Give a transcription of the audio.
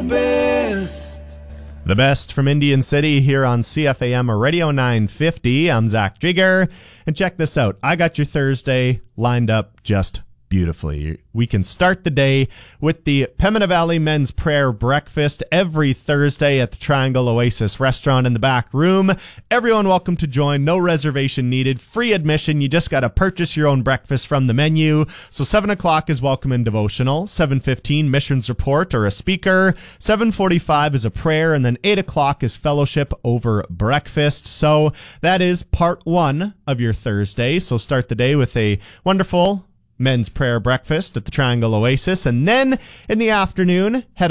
best. The best from Indian City here on CFAM or Radio 950. I'm Zach Jigger. And check this out. I got your Thursday lined up just beautifully. We can start the day with the Pembina Valley Men's Prayer Breakfast every Thursday at the Triangle Oasis restaurant in the back room. Everyone welcome to join. No reservation needed. Free admission. You just got to purchase your own breakfast from the menu. So 7 o'clock is welcome and devotional. 7:15 missions report or a speaker. 7:45 is a prayer. And then 8 o'clock is fellowship over breakfast. So that is part one of your Thursday. So start the day with a wonderful men's prayer breakfast at the Triangle Oasis, and then in the afternoon head